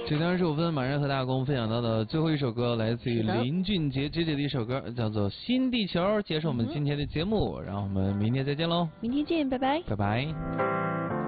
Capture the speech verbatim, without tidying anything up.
九点二十五分，马上和大家共同分享到的最后一首歌，来自于林俊杰姐姐的一首歌，叫做《新地球》，结束我们今天的节目，然后我们明天再见喽。 明天见，拜拜， 拜拜。